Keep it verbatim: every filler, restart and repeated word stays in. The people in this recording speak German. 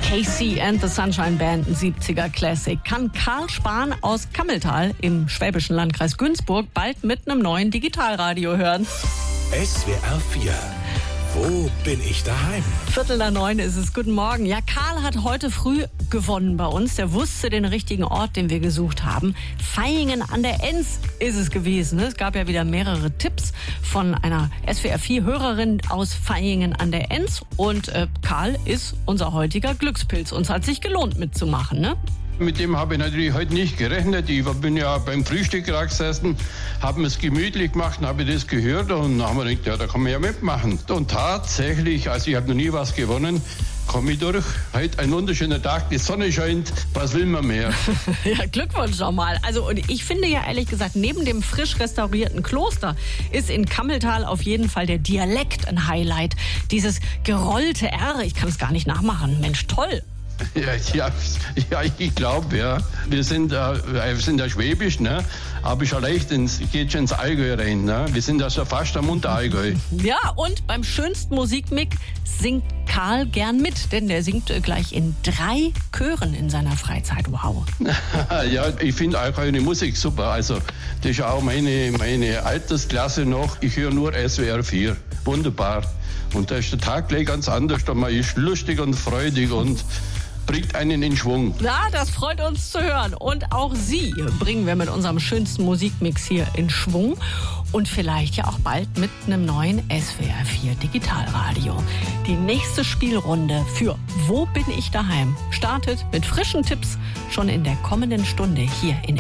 Casey and the Sunshine Band, ein siebziger Classic. Kann Karl Spahn aus Kammeltal im schwäbischen Landkreis Günzburg bald mit einem neuen Digitalradio hören. S W R vier. Wo bin ich daheim? Viertel nach neun ist es. Guten Morgen. Ja, Karl hat heute früh gewonnen bei uns. Der wusste den richtigen Ort, den wir gesucht haben. Vaihingen an der Enz ist es gewesen. Es gab ja wieder mehrere Tipps von einer S W R vier Hörerin aus Vaihingen an der Enz. Und äh, Karl ist unser heutiger Glückspilz. Uns hat sich gelohnt mitzumachen, ne? Mit dem habe ich natürlich heute nicht gerechnet. Ich bin ja beim Frühstück gerade gesessen, habe mir es gemütlich gemacht, habe ich das gehört und dann haben wir gedacht, ja, da kann man ja mitmachen. Und tatsächlich, also ich habe noch nie was gewonnen, komme ich durch. Heute ein wunderschöner Tag, die Sonne scheint, was will man mehr? Ja, Glückwunsch nochmal. Also und ich finde ja ehrlich gesagt, neben dem frisch restaurierten Kloster ist in Kammeltal auf jeden Fall der Dialekt ein Highlight. Dieses gerollte R, ich kann es gar nicht nachmachen. Mensch, toll. Ja, ja, ja, ich glaube, ja. Wir sind, äh, wir sind ja schwäbisch, ne? Aber schon leicht ins, geht schon ins Allgäu rein, ne? Wir sind ja schon fast am Unterallgäu. Ja, und beim schönsten Musikmix singt Karl gern mit, denn der singt gleich in drei Chören in seiner Freizeit. Wow. Ja, ich finde Allgäu eine Musik super. Also, das ist auch meine, meine Altersklasse noch. Ich höre nur S W R vier. Wunderbar. Und da ist der Tag gleich ganz anders. Man ist lustig und freudig und bringt einen in Schwung. Ja, das freut uns zu hören. Und auch Sie bringen wir mit unserem schönsten Musikmix hier in Schwung. Und vielleicht ja auch bald mit einem neuen S W R vier Digitalradio. Die nächste Spielrunde für Wo bin ich daheim startet mit frischen Tipps schon in der kommenden Stunde hier in